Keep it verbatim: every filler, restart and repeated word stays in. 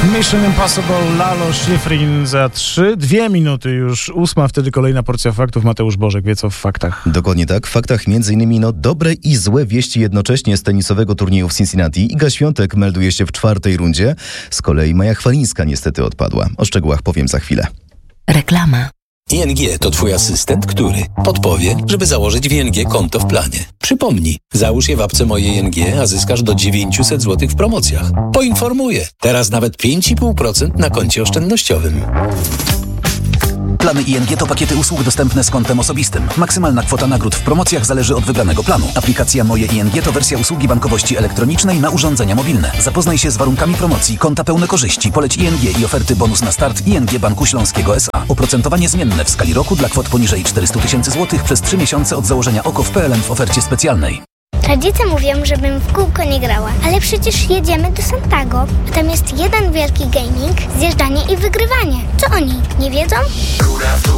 Mission Impossible, Lalo Schifrin za trzy, dwie minuty już, ósma, wtedy kolejna porcja faktów. Mateusz Bożek wie co w faktach. Dokładnie tak. W faktach między innymi no, dobre i złe wieści jednocześnie z tenisowego turnieju w Cincinnati. Iga Świątek melduje się w czwartej rundzie. Z kolei Maja Chwalińska niestety odpadła. O szczegółach powiem za chwilę. Reklama. I N G to twój asystent, który podpowie, żeby założyć w I N G konto w planie. Przypomnij, załóż je w apce Moje I N G, a zyskasz do dziewięćset złotych w promocjach. Poinformuję, teraz nawet pięć i pół procent na koncie oszczędnościowym. Plany I N G to pakiety usług dostępne z kontem osobistym. Maksymalna kwota nagród w promocjach zależy od wybranego planu. Aplikacja Moje I N G to wersja usługi bankowości elektronicznej na urządzenia mobilne. Zapoznaj się z warunkami promocji, konta pełne korzyści, poleć I N G i oferty bonus na start I N G Banku Śląskiego S A. Oprocentowanie zmienne w skali roku dla kwot poniżej czterysta tysięcy złotych przez trzy miesiące od założenia O K O w P L N w ofercie specjalnej. Rodzice mówią, żebym w kółko nie grała, ale przecież jedziemy do Santago, a tam jest jeden wielki gaming, zjeżdżanie i wygrywanie. Co oni nie wiedzą?